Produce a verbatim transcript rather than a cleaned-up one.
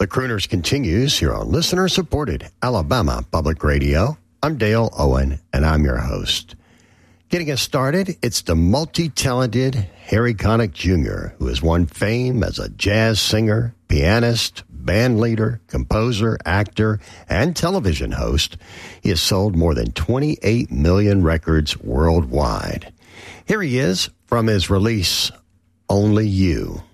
The Crooners continues here on listener-supported Alabama Public Radio. I'm Dale Owen, and I'm your host. Getting us started, it's the multi-talented Harry Connick Junior, who has won fame as a jazz singer, pianist, band leader, composer, actor, and television host. He has sold more than twenty-eight million records worldwide. Here he is from his release, Only You.